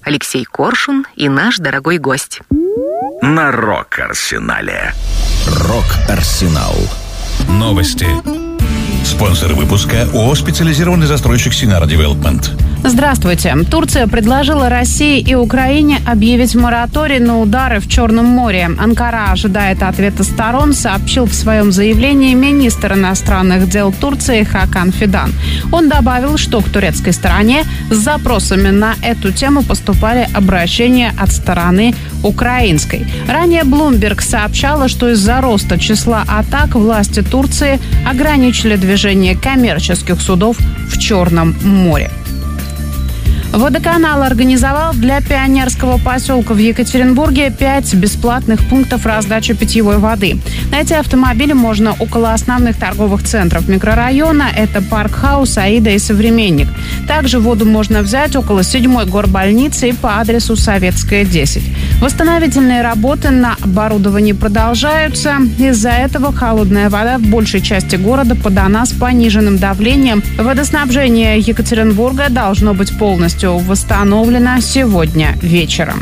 Алексей Коршун и наш дорогой гость. На Рок-Арсенале. Рок-Арсенал. Новости. Спонсор выпуска ООО «Специализированный застройщик Синара Девелопмент». Здравствуйте. Турция предложила России и Украине объявить мораторий на удары в Черном море. Анкара ожидает ответа сторон, сообщил в своем заявлении министр иностранных дел Турции Хакан Фидан. Он добавил, что к турецкой стороне с запросами на эту тему поступали обращения от стороны украинской. Ранее Bloomberg сообщала, что из-за роста числа атак власти Турции ограничили движение коммерческих судов в Черном море. Водоканал организовал для пионерского поселка в Екатеринбурге 5 бесплатных пунктов раздачи питьевой воды. Найти автомобили можно около основных торговых центров микрорайона. Это Парк Хаус, Аида и Современник. Также воду можно взять около 7-й горбольницы и по адресу Советская, 10. Восстановительные работы на оборудовании продолжаются. Из-за этого холодная вода в большей части города подана с пониженным давлением. Водоснабжение Екатеринбурга должно быть полностью восстановлена сегодня вечером.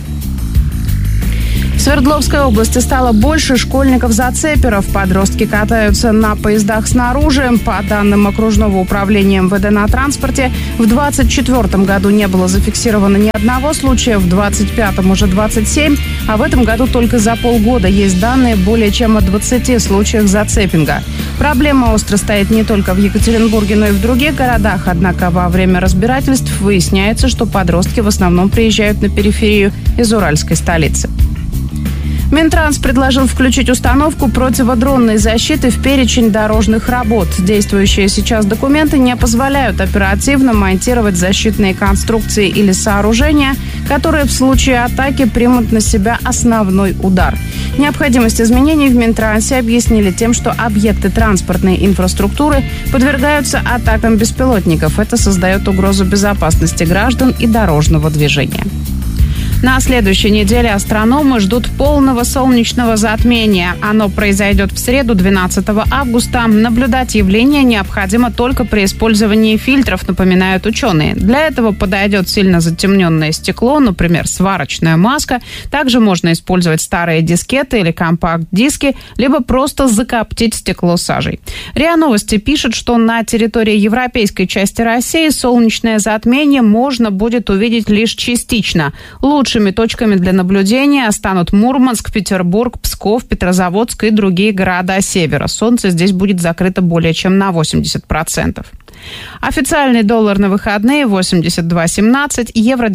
В Свердловской области стало больше школьников-зацеперов. Подростки катаются на поездах снаружи. По данным окружного управления МВД на транспорте, в 2024 году не было зафиксировано ни одного случая, в 2025 уже 27, а в этом году только за полгода есть данные более чем о 20 случаях зацепинга. Проблема остро стоит не только в Екатеринбурге, но и в других городах. Однако во время разбирательств выясняется, что подростки в основном приезжают на периферию из уральской столицы. Минтранс предложил включить установку противодронной защиты в перечень дорожных работ. Действующие сейчас документы не позволяют оперативно монтировать защитные конструкции или сооружения, которые в случае атаки примут на себя основной удар. Необходимость изменений в Минтрансе объяснили тем, что объекты транспортной инфраструктуры подвергаются атакам беспилотников. Это создает угрозу безопасности граждан и дорожного движения. На следующей неделе астрономы ждут полного солнечного затмения. Оно произойдет в среду, 12 августа. Наблюдать явление необходимо только при использовании фильтров, напоминают ученые. Для этого подойдет сильно затемненное стекло, например, сварочная маска. Также можно использовать старые дискеты или компакт-диски, либо просто закоптить стекло сажей. РИА Новости пишет, что на территории европейской части России солнечное затмение можно будет увидеть лишь частично. Лучшими точками для наблюдения станут Мурманск, Петербург, Псков, Петрозаводск и другие города севера. Солнце здесь будет закрыто более чем на 80%. Официальный доллар на выходные 82.17, евро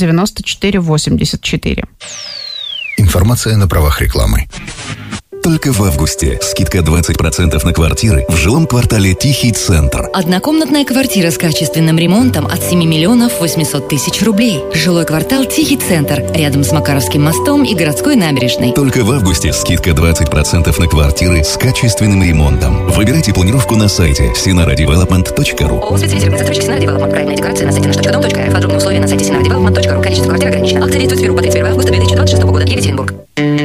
94.84. Информация на правах рекламы. Только в августе скидка 20% на квартиры в жилом квартале Тихий Центр. Однокомнатная квартира с качественным ремонтом от 7 миллионов 800 тысяч рублей. Жилой квартал Тихий Центр, рядом с Макаровским мостом и городской набережной. Только в августе скидка 20% на квартиры с качественным ремонтом. Выбирайте планировку на сайте sinaradevelopment.ru. ООО «Специализированный застройщик Синара Девелопмент». Проектная декорация на сайте nаш.дом.рф. Подробные условия на сайте sinaradevelopment.ru. Количество квартир ограничено. Акция действует с 1 по 31 августа 2026 года. Екатеринбург.